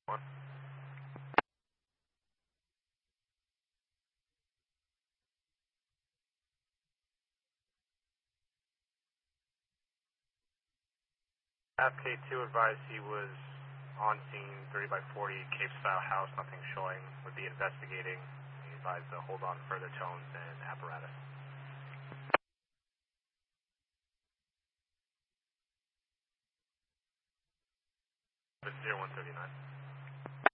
One. FK2 advised he was on scene, 30 by 40, Cape style house, nothing showing, would be investigating. He advised to hold on further tones and apparatus. 0139.